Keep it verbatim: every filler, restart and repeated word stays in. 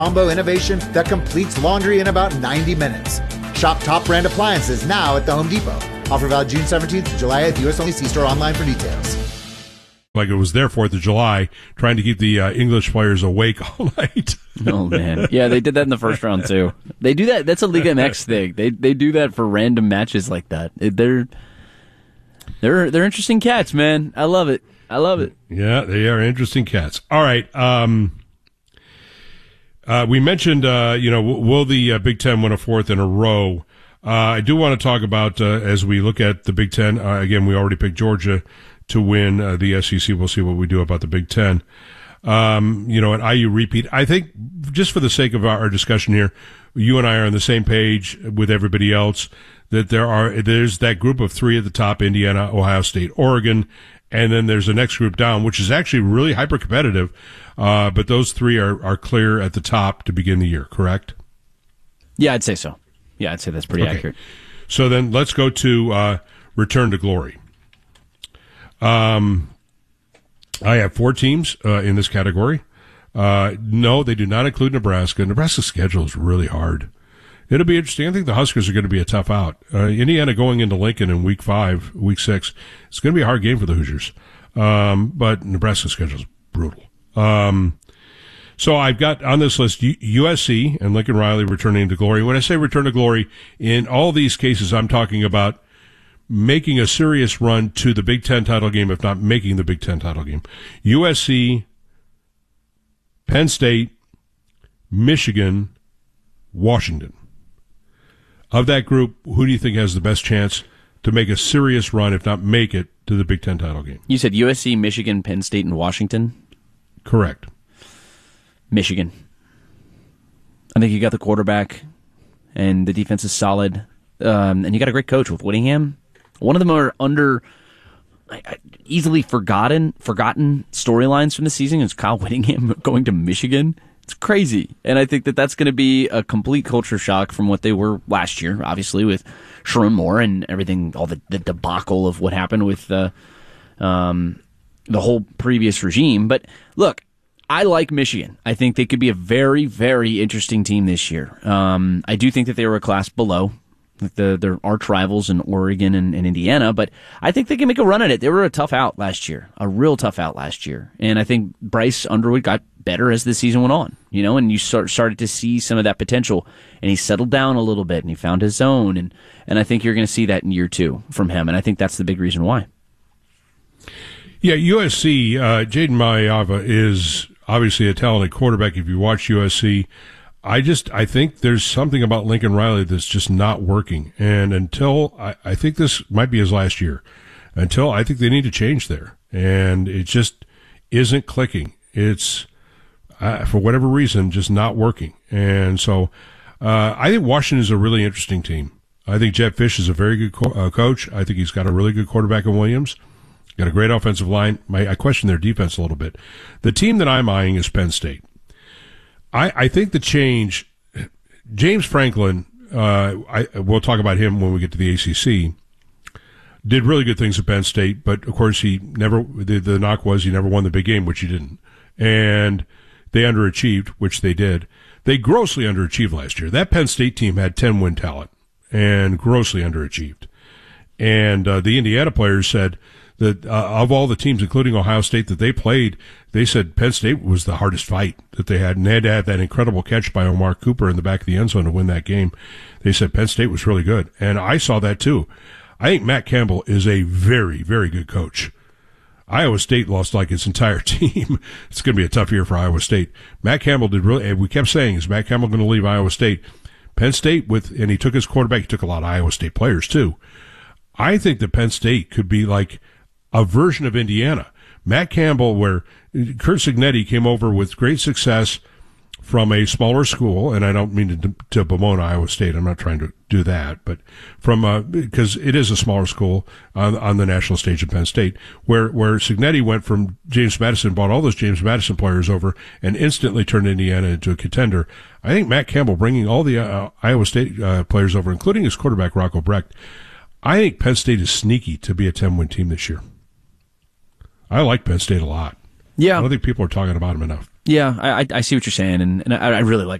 Combo innovation that completes laundry in about ninety minutes. Shop top brand appliances now at the Home Depot. Offer valid June seventeenth to July eighth. U S only. See store online for details. Like it was their fourth of July, trying to keep the uh, English players awake all night. Oh, man. Yeah, they did that in the first round, too. They do that. That's a Liga M X thing. They they do that for random matches like that. They're, they're, they're interesting cats, man. I love it. I love it. Yeah, they are interesting cats. All right. Um, uh, we mentioned, uh, you know, will the uh, Big Ten win a fourth in a row? Uh, I do want to talk about, uh, as we look at the Big Ten, uh, again, we already picked Georgia to win uh, the S E C. We'll see what we do about the Big Ten. Um, you know, an I U repeat. I think just for the sake of our, our discussion here, you and I are on the same page with everybody else that there are, there's that group of three at the top, Indiana, Ohio State, Oregon, and then there's the next group down, which is actually really hyper competitive. Uh, but those three are, are clear at the top to begin the year, correct? Yeah, I'd say so. Yeah, I'd say that's pretty okay. accurate. So then let's go to, uh, return to glory. Um, I have four teams uh, in this category. Uh, no, they do not include Nebraska. Nebraska's schedule is really hard. It'll be interesting. I think the Huskers are going to be a tough out. Uh, Indiana going into Lincoln in week five, week six. It's going to be a hard game for the Hoosiers. Um, but Nebraska's schedule is brutal. Um, so I've got on this list U- USC and Lincoln Riley returning to glory. When I say return to glory, in all these cases, I'm talking about making a serious run to the Big Ten title game, if not making the Big Ten title game. U S C, Penn State, Michigan, Washington. Of that group, who do you think has the best chance to make a serious run, if not make it, to the Big Ten title game? You said U S C, Michigan, Penn State, and Washington? Correct. Michigan. I think you got the quarterback, and the defense is solid, um, and you got a great coach with Whittingham. One of them are under easily forgotten forgotten storylines from the season is Kyle Whittingham going to Michigan. It's crazy. And I think that that's going to be a complete culture shock from what they were last year, obviously, with Sherman Moore and everything, all the, the debacle of what happened with the, um, the whole previous regime. But look, I like Michigan. I think they could be a very, very interesting team this year. Um, I do think that they were a class below the their arch rivals in Oregon and, and Indiana, but I think they can make a run at it. They were a tough out last year, a real tough out last year. And I think Bryce Underwood got better as the season went on, you know, and you start, started to see some of that potential, and he settled down a little bit, and he found his zone, and, and I think you're going to see that in year two from him, and I think that's the big reason why. Yeah, U S C, uh, Jaden Mayava is obviously a talented quarterback if you watch U S C. I just, I think there's something about Lincoln Riley that's just not working. And until, I, I think this might be his last year, until I think they need to change there. And it just isn't clicking. It's, uh, for whatever reason, just not working. And so, uh, I think Washington is a really interesting team. I think Jett Fish is a very good co- uh, coach. I think he's got a really good quarterback in Williams. Got a great offensive line. My, I question their defense a little bit. The team that I'm eyeing is Penn State. I, I think the change, James Franklin, uh, I, we'll talk about him when we get to the A C C, did really good things at Penn State, but of course he never, the, the knock was he never won the big game, which he didn't. And they underachieved, which they did. They grossly underachieved last year. That Penn State team had ten win talent and grossly underachieved. And, uh, the Indiana players said that, uh, of all the teams, including Ohio State that they played, they said Penn State was the hardest fight that they had, and they had to have that incredible catch by Omar Cooper in the back of the end zone to win that game. They said Penn State was really good, and I saw that too. I think Matt Campbell is a very, very good coach. Iowa State lost like its entire team. It's going to be a tough year for Iowa State. Matt Campbell did really, and we kept saying, is Matt Campbell going to leave Iowa State? Penn State, with, and he took his quarterback, he took a lot of Iowa State players too. I think that Penn State could be like a version of Indiana. Matt Campbell, where Curt Cignetti came over with great success from a smaller school, and I don't mean to, to bemoan Iowa State. I'm not trying to do that, but from a, because it is a smaller school on, on the national stage of Penn State, where where Cignetti went from James Madison, brought all those James Madison players over, and instantly turned Indiana into a contender. I think Matt Campbell bringing all the uh, Iowa State uh, players over, including his quarterback Rocco Brecht, I think Penn State is sneaky to be a ten win team this year. I like Penn State a lot. Yeah. I don't think people are talking about them enough. Yeah, I, I see what you're saying, and, and I, I really like